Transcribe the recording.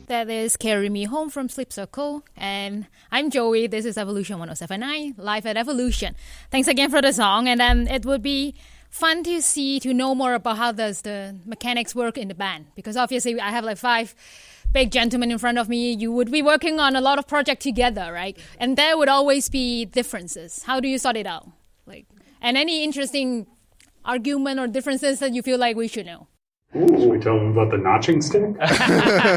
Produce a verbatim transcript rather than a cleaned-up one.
That is Carry Me Home from Sleep Circle. And I'm Joey. This is Evolution one oh seven point nine, live at Evolution. Thanks again for the song. And um, it would be fun to see, to know more about how does the mechanics work in the band. Because obviously I have like five big gentlemen in front of me. You would be working on a lot of projects together, right? And there would always be differences. How do you sort it out? Like, and any interesting argument or differences that you feel like we should know? Ooh, should we tell them about the notching stick?